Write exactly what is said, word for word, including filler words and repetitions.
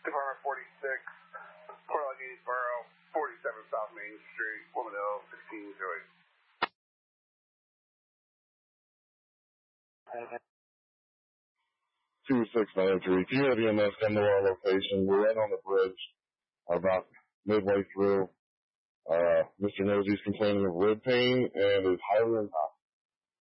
Department forty-six, Port Allegheny Borough, forty-seven South Main Street, Wilmington, sixteen oh eight. two six nine three, T W M S, come to our location. We're right on the bridge, about midway through. Uh, Mister Nosey's complaining of rib pain and is highly intoxicated.